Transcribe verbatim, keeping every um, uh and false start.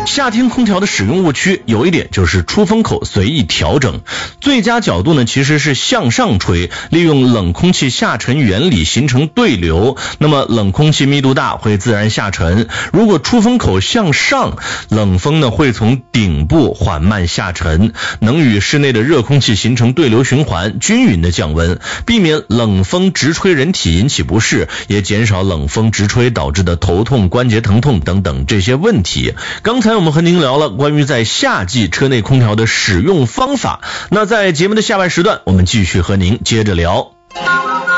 夏天空调的使用误区有一点就是出风口随意调整，最佳角度呢其实是向上吹，利用冷空气下沉原理形成对流，那么冷空气密度大会自然下沉。如果出风口向上，冷风呢会从顶部缓慢下沉，能与室内的热空气形成对流循环，均匀的降温，避免冷风直吹人体引起不适，也减少冷风直吹导致的头痛、关节疼痛等等这些问题。刚才我们和您聊了关于在夏季车内空调的使用方法，那在节目的下半时段我们继续和您接着聊。